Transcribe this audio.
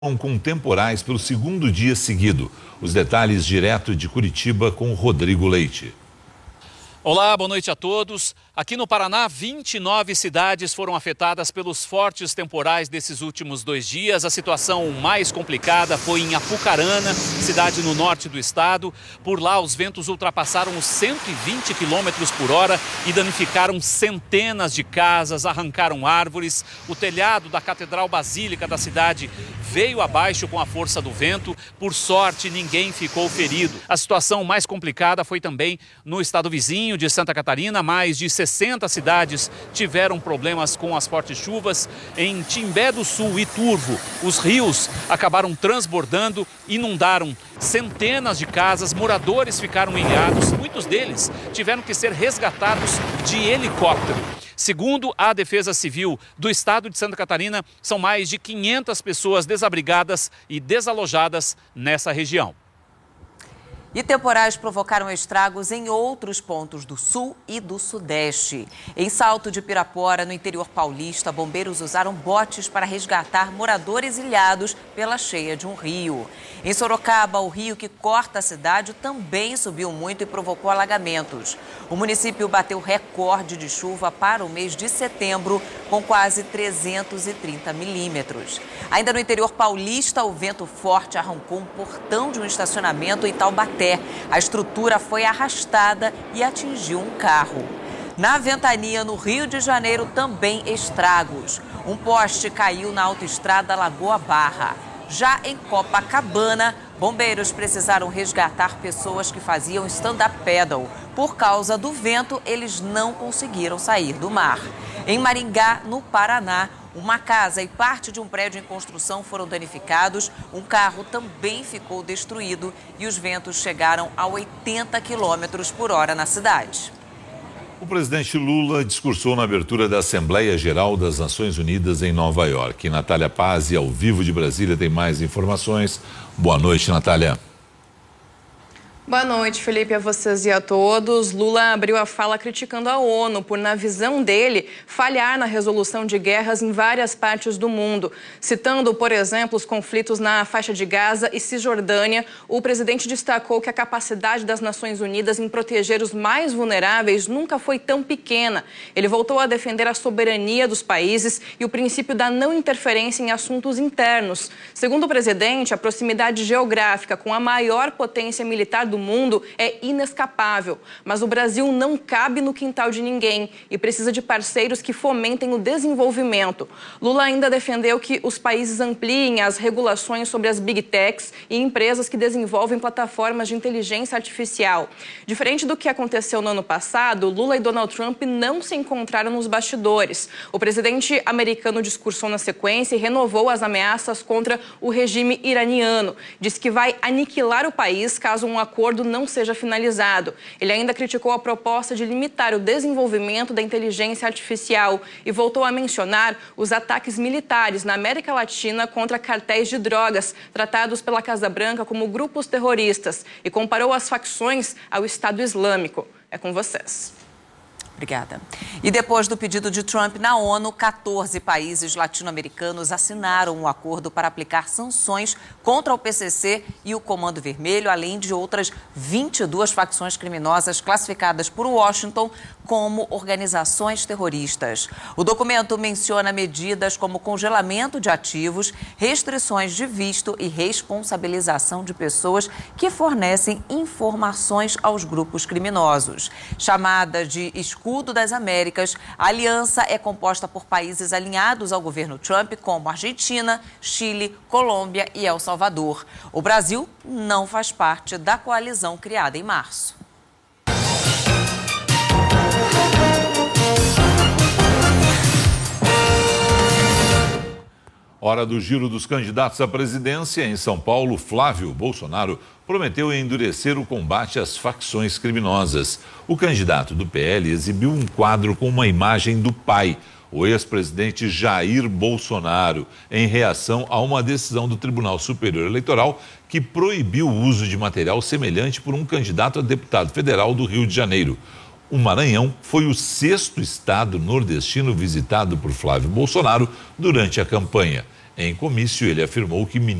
Com temporais pelo segundo dia seguido. Os detalhes direto de Curitiba com Rodrigo Leite. Olá, boa noite a todos. Aqui no Paraná, 29 cidades foram afetadas pelos fortes temporais desses últimos 2 dias. A situação mais complicada foi em Apucarana, cidade no norte do estado. Por lá, os ventos ultrapassaram os 120 km por hora e danificaram centenas de casas, arrancaram árvores. O telhado da Catedral Basílica da cidade veio abaixo com a força do vento. Por sorte, ninguém ficou ferido. A situação mais complicada foi também no estado vizinho de Santa Catarina. Mais de 60 cidades tiveram problemas com as fortes chuvas. Em Timbé do Sul e Turvo, os rios acabaram transbordando, inundaram centenas de casas, moradores ficaram ilhados, muitos deles tiveram que ser resgatados de helicóptero. Segundo a Defesa Civil do estado de Santa Catarina, são mais de 500 pessoas desabrigadas e desalojadas nessa região. E temporais provocaram estragos em outros pontos do sul e do sudeste. Em Salto de Pirapora, no interior paulista, bombeiros usaram botes para resgatar moradores ilhados pela cheia de um rio. Em Sorocaba, o rio que corta a cidade também subiu muito e provocou alagamentos. O município bateu recorde de chuva para o mês de setembro, com quase 330 milímetros. Ainda no interior paulista, o vento forte arrancou um portão de um estacionamento em Taubaté. A estrutura foi arrastada e atingiu um carro. Na Ventania, no Rio de Janeiro, também estragos. Um poste caiu na autoestrada Lagoa Barra. Já em Copacabana, bombeiros precisaram resgatar pessoas que faziam stand-up paddle. Por causa do vento, eles não conseguiram sair do mar. Em Maringá, no Paraná, uma casa e parte de um prédio em construção foram danificados, um carro também ficou destruído e os ventos chegaram a 80 km por hora na cidade. O presidente Lula discursou na abertura da Assembleia Geral das Nações Unidas em Nova York. Natália Pazzi, ao vivo de Brasília, tem mais informações. Boa noite, Natália. Boa noite, Felipe, a vocês e a todos. Lula abriu a fala criticando a ONU por, na visão dele, falhar na resolução de guerras em várias partes do mundo. Citando, por exemplo, os conflitos na faixa de Gaza e Cisjordânia, o presidente destacou que a capacidade das Nações Unidas em proteger os mais vulneráveis nunca foi tão pequena. Ele voltou a defender a soberania dos países e o princípio da não interferência em assuntos internos. Segundo o presidente, a proximidade geográfica com a maior potência militar do mundo é inescapável, mas o Brasil não cabe no quintal de ninguém e precisa de parceiros que fomentem o desenvolvimento. Lula ainda defendeu que os países ampliem as regulações sobre as big techs e empresas que desenvolvem plataformas de inteligência artificial. Diferente do que aconteceu no ano passado, Lula e Donald Trump não se encontraram nos bastidores. O presidente americano discursou na sequência e renovou as ameaças contra o regime iraniano. Disse que vai aniquilar o país caso um acordo não seja finalizado. Ele ainda criticou a proposta de limitar o desenvolvimento da inteligência artificial e voltou a mencionar os ataques militares na América Latina contra cartéis de drogas, tratados pela Casa Branca como grupos terroristas, e comparou as facções ao Estado Islâmico. É com vocês. Obrigada. E depois do pedido de Trump na ONU, 14 países latino-americanos assinaram um acordo para aplicar sanções contra o PCC e o Comando Vermelho, além de outras 22 facções criminosas classificadas por Washington como organizações terroristas. O documento menciona medidas como congelamento de ativos, restrições de visto e responsabilização de pessoas que fornecem informações aos grupos criminosos. Chamada de Escudo das Américas, a aliança é composta por países alinhados ao governo Trump, como Argentina, Chile, Colômbia e El Salvador. O Brasil não faz parte da coalizão criada em março. Hora do giro dos candidatos à presidência. Em São Paulo, Flávio Bolsonaro prometeu endurecer o combate às facções criminosas. O candidato do PL exibiu um quadro com uma imagem do pai, o ex-presidente Jair Bolsonaro, em reação a uma decisão do Tribunal Superior Eleitoral que proibiu o uso de material semelhante por um candidato a deputado federal do Rio de Janeiro. O Maranhão foi o 6º estado nordestino visitado por Flávio Bolsonaro durante a campanha. Em comício, ele afirmou que